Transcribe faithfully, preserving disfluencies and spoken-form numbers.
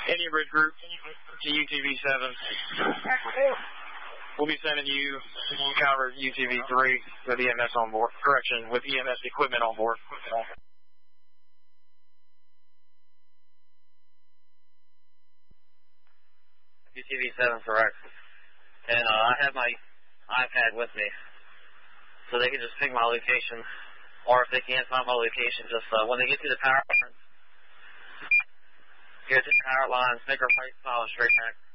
Indian Bridge Group to U T V seven. We'll be sending you counter U T V three with E M S on board. Correction, with E M S equipment on board. U T V seven, correct. And uh, I have my iPad with me, so they can just ping my location. Or if they can't find my location, just uh, when they get to the power lines, get to the power lines, make a right, follow straight back.